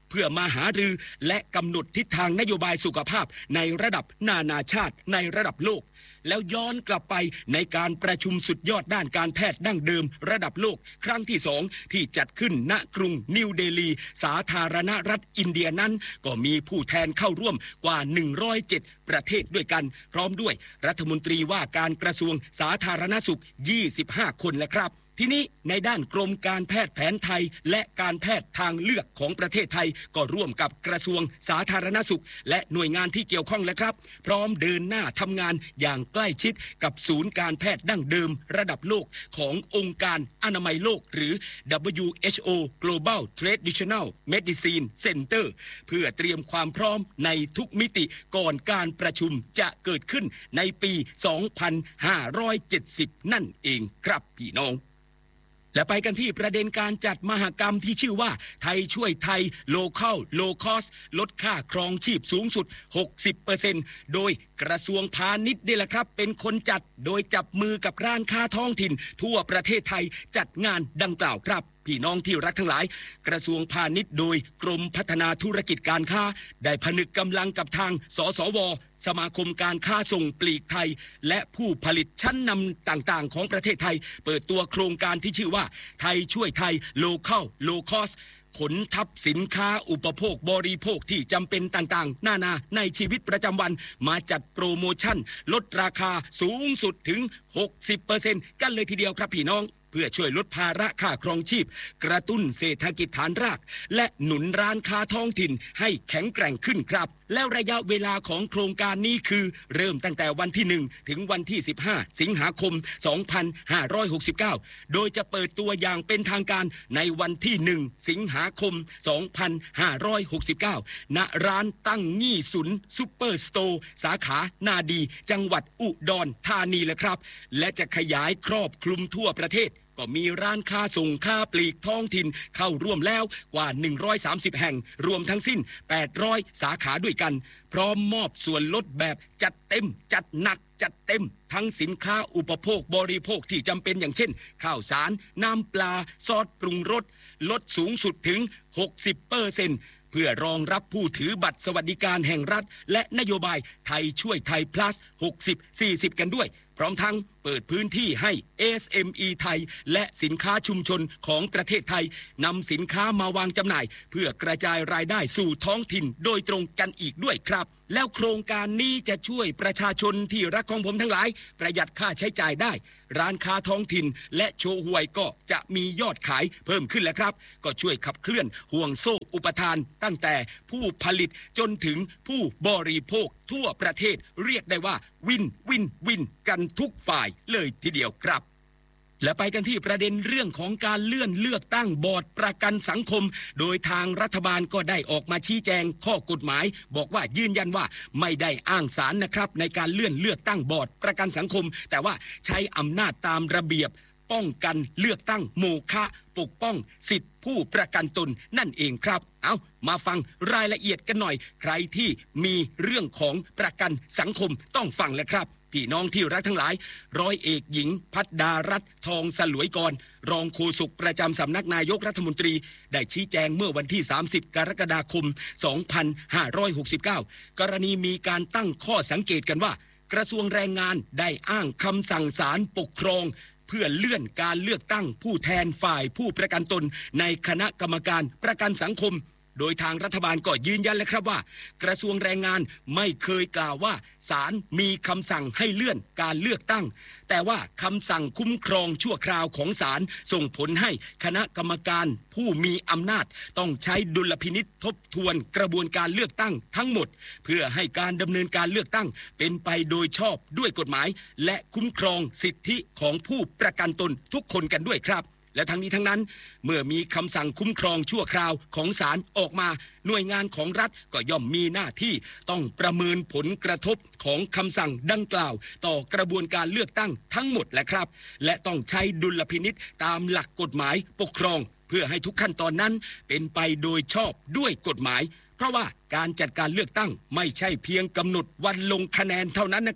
เพื่อมาหารือและกำหนดทิศทางนโยบายสุขภาพในระดับนานาชาติในระดับโลกแล้วย้อนกลับไปในการประชุมสุดยอดด้านการแพทย์ดั้งเดิมระดับโลกครั้งที่สองที่จัดขึ้นณกรุงนิวเดลีสาธารณรัฐอินเดียนั้นก็มีผู้แทนเข้าร่วมกว่าหนึ่งร้อยเจ็ดประเทศด้วยกันพร้อมด้วยรัฐมนตรีว่าการกระทรวงสาธารณสุขยี่สิบห้าคนแหละครับทีนี้ในด้านกรมการแพทย์แผนไทยและการแพทย์ทางเลือกของประเทศไทยก็ร่วมกับกระทรวงสาธารณสุขและหน่วยงานที่เกี่ยวข้องแล้วครับพร้อมเดินหน้าทำงานอย่างใกล้ชิดกับศูนย์การแพทย์ดั้งเดิมระดับโลกขององค์การอนามัยโลกหรือ ดับเบิลยู เอช โอ Global Traditional Medicine Center เพื่อเตรียมความพร้อมในทุกมิติก่อนการประชุมจะเกิดขึ้นในปี สองพันห้าร้อยเจ็ดสิบ นั่นเองครับพี่น้องและไปกันที่ประเด็นการจัดมหกรรมที่ชื่อว่าไทยช่วยไทย Local Low Cost ลดค่าครองชีพสูงสุด หกสิบเปอร์เซ็นต์ โดยกระทรวงพาณิชย์นี่แหละครับเป็นคนจัดโดยจับมือกับร้านค้าท้องถิ่นทั่วประเทศไทยจัดงานดังกล่าวครับพี่น้องที่รักทั้งหลายกระทรวงพาณิชย์โดยกรมพัฒนาธุรกิจการค้าได้ผนึกกำลังกับทางสสวสมาคมการค้าส่งปลีกไทยและผู้ผลิตชั้นนำต่างๆของประเทศไทยเปิดตัวโครงการที่ชื่อว่าไทยช่วยไทย Local Low Cost ขนทับสินค้าอุปโภคบริโภคที่จำเป็นต่างๆนานาในชีวิตประจำวันมาจัดโปรโมชั่นลดราคาสูงสุดถึง หกสิบเปอร์เซ็นต์ กันเลยทีเดียวครับพี่น้องเพื่อช่วยลดภาระค่าครองชีพกระตุ้นเศรษฐกิจฐานรากและหนุนร้านค้าท้องถิ่นให้แข็งแกร่งขึ้นครับแล้วระยะเวลาของโครงการนี้คือเริ่มตั้งแต่วันที่หนึ่งถึงวันที่สิบห้าสิงหาคมสองพันห้าร้อยหกสิบเก้าโดยจะเปิดตัวอย่างเป็นทางการในวันที่หนึ่งสิงหาคมสองพันห้าร้อยหกสิบเก้าณร้านตั้งงี้สุนซุปเปอร์สโตร์สาขานาดีจังหวัดอุดรธานีแหละครับและจะขยายครอบคลุมทั่วประเทศก็มีร้านค้าส่งค้าปลีกท้องถิ่นเข้าร่วมแล้วกว่าหนึ่งร้อยสามสิบแห่งรวมทั้งสิ้นแปดร้อยสาขาด้วยกันพร้อมมอบส่วนลดแบบจัดเต็มจัดหนักจัดเต็มทั้งสินค้าอุปโภคบริโภคที่จำเป็นอย่างเช่นข้าวสารน้ำปลาซอสปรุงรสลดสูงสุดถึง หกสิบเปอร์เซ็นต์ เพื่อรองรับผู้ถือบัตรสวัสดิการแห่งรัฐและนโยบายไทยช่วยไทย plus หกสิบ สี่สิบ กันด้วยพร้อมทั้งเปิดพื้นที่ให้ เอ เอส เอ็ม อี ไทยและสินค้าชุมชนของประเทศไทยนำสินค้ามาวางจำหน่ายเพื่อกระจายรายได้สู่ท้องถิ่นโดยตรงกันอีกด้วยครับแล้วโครงการนี้จะช่วยประชาชนที่รักของผมทั้งหลายประหยัดค่าใช้จ่ายได้ร้านค้าท้องถิ่นและโชห่วยก็จะมียอดขายเพิ่มขึ้นแล้วครับก็ช่วยขับเคลื่อนห่วงโซ่อุปทานตั้งแต่ผู้ผลิตจนถึงผู้บริโภคทั่วประเทศเรียกได้ว่าวินวินวินกันทุกฝ่ายเลยทีเดียวครับและไปกันที่ประเด็นเรื่องของการเลื่อนเลือกตั้งบอร์ดประกันสังคมโดยทางรัฐบาลก็ได้ออกมาชี้แจงข้อกฎหมายบอกว่ายืนยันว่าไม่ได้อ้างศาลนะครับในการเลื่อนเลือกตั้งบอร์ดประกันสังคมแต่ว่าใช้อำนาจตามระเบียบป้องกันเลือกตั้งโมฆะปกป้องสิทธิผู้ประกันตนนั่นเองครับเอามาฟังรายละเอียดกันหน่อยใครที่มีเรื่องของประกันสังคมต้องฟังแล้วครับพี่น้องที่รักทั้งหลายร้อยเอกหญิงพัฒดารัตน์ทองสลวยกรรองโฆษกประจำสำนักนายกรัฐมนตรีได้ชี้แจงเมื่อวันที่สามสิบกรกฎาคมสองพันห้าร้อยหกสิบเก้ากรณีมีการตั้งข้อสังเกตกันว่ากระทรวงแรงงานได้อ้างคำสั่งศาลปกครองเพื่อเลื่อนการเลือกตั้งผู้แทนฝ่ายผู้ประกันตนในคณะกรรมการประกันสังคมโดยทางรัฐบาลก็ยืนยันแล้วครับว่ากระทรวงแรงงานไม่เคยกล่าวว่าศาลมีคำสั่งให้เลื่อนการเลือกตั้งแต่ว่าคำสั่งคุ้มครองชั่วคราวของศาลส่งผลให้คณะกรรมการผู้มีอำนาจต้องใช้ดุลพินิจทบทวนกระบวนการเลือกตั้งทั้งหมดเพื่อให้การดำเนินการเลือกตั้งเป็นไปโดยชอบด้วยกฎหมายและคุ้มครองสิทธิของผู้ประกันตนทุกคนกันด้วยครับและทั้งนี้ทั้งนั้นเมื่อมีคำสั่งคุ้มครองชั่วคราวของศาลออกมาหน่วยงานของรัฐก็ย่อมมีหน้าที่ต้องประเมินผลกระทบของคำสั่งดังกล่าวต่อกระบวนการเลือกตั้งทั้งหมดแหละครับและต้องใช้ดุลพินิจตามหลักกฎหมายปกครองเพื่อให้ทุกขั้นตอนนั้นเป็นไปโดยชอบด้วยกฎหมายเพราะว่าการจัดการเลือกตั้งไม่ใช่เพียงกำหนดวันลงคะแนนเท่านั้นนะครับ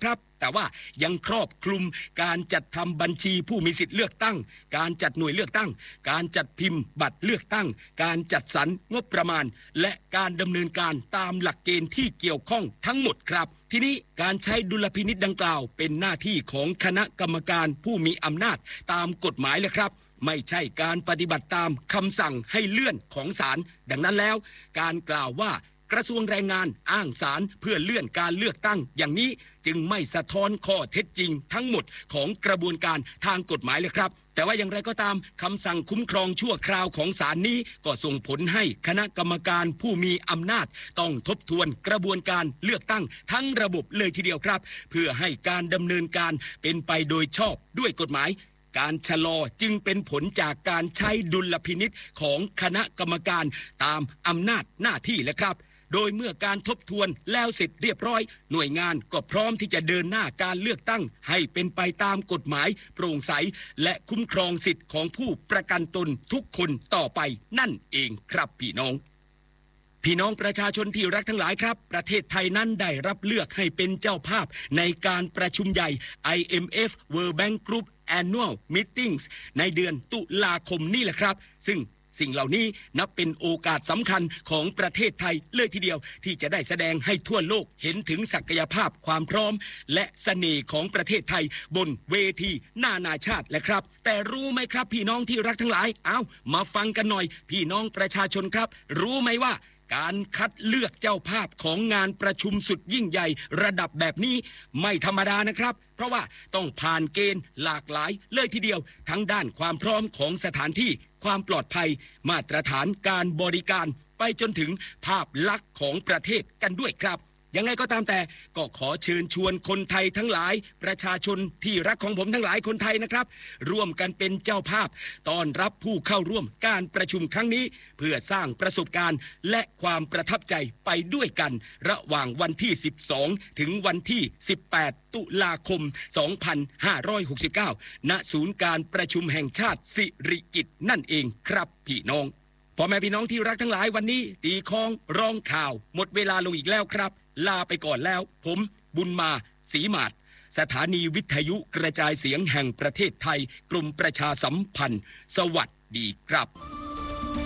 แต่ว่ายังครอบคลุมการจัดทำบัญชีผู้มีสิทธิ์เลือกตั้งการจัดหน่วยเลือกตั้งการจัดพิมพ์บัตรเลือกตั้งการจัดสรรงบประมาณและการดำเนินการตามหลักเกณฑ์ที่เกี่ยวข้องทั้งหมดครับทีนี้การใช้ดุลพินิจดังกล่าวเป็นหน้าที่ของคณะกรรมการผู้มีอำนาจตามกฎหมายเลยครับไม่ใช่การปฏิบัติตามคำสั่งให้เลื่อนของศาลดังนั้นแล้วการกล่าวว่ากระทรวงแรงงานอ้างศาลเพื่อเลื่อนการเลือกตั้งอย่างนี้จึงไม่สะท้อนข้อเท็จจริงทั้งหมดของกระบวนการทางกฎหมายเลยครับแต่ว่าอย่างไรก็ตามคำสั่งคุ้มครองชั่วคราวของศาลนี้ก็ส่งผลให้คณะกรรมการผู้มีอำนาจต้องทบทวนกระบวนการเลือกตั้งทั้งระบบเลยทีเดียวครับเพื่อให้การดำเนินการเป็นไปโดยชอบด้วยกฎหมายการชะลอจึงเป็นผลจากการใช้ดุลพินิจของคณะกรรมการตามอำนาจหน้าที่และครับโดยเมื่อการทบทวนแล้วเสร็จเรียบร้อยหน่วยงานก็พร้อมที่จะเดินหน้าการเลือกตั้งให้เป็นไปตามกฎหมายโปร่งใสและคุ้มครองสิทธิ์ของผู้ประกันตนทุกคนต่อไปนั่นเองครับพี่น้องพี่น้องประชาชนที่รักทั้งหลายครับประเทศไทยนั้นได้รับเลือกให้เป็นเจ้าภาพในการประชุมใหญ่ ไอ เอ็ม เอฟ World Bank Group Annual Meetings ในเดือนตุลาคมนี่แหละครับซึ่งสิ่งเหล่านี้นับเป็นโอกาสสำคัญของประเทศไทยเลยทีเดียวที่จะได้แสดงให้ทั่วโลกเห็นถึงศักยภาพความพร้อมและเสน่ห์ของประเทศไทยบนเวทีนานาชาติแหละครับแต่รู้ไหมครับพี่น้องที่รักทั้งหลายเอามาฟังกันหน่อยพี่น้องประชาชนครับรู้ไหมว่าการคัดเลือกเจ้าภาพของงานประชุมสุดยิ่งใหญ่ระดับแบบนี้ไม่ธรรมดานะครับเพราะว่าต้องผ่านเกณฑ์หลากหลายเลยทีเดียวทั้งด้านความพร้อมของสถานที่ความปลอดภัยมาตรฐานการบริการไปจนถึงภาพลักษณ์ของประเทศกันด้วยครับยังไงก็ตามแต่ก็ขอเชิญชวนคนไทยทั้งหลายประชาชนที่รักของผมทั้งหลายคนไทยนะครับร่วมกันเป็นเจ้าภาพต้อนรับผู้เข้าร่วมการประชุมครั้งนี้เพื่อสร้างประสบการณ์และความประทับใจไปด้วยกันระหว่างวันที่สิบสองถึงวันที่สิบแปดตุลาคมสองพันห้าร้อยหกสิบเก้าณศูนย์การประชุมแห่งชาติสิริกิติ์นั่นเองครับพี่น้องพ่อแม่พี่น้องที่รักทั้งหลายวันนี้ตีคองร้องข่าวหมดเวลาลงอีกแล้วครับลาไปก่อนแล้วผมบุญมาศรีมาศสถานีวิทยุกระจายเสียงแห่งประเทศไทยกรมประชาสัมพันธ์สวัสดีครับ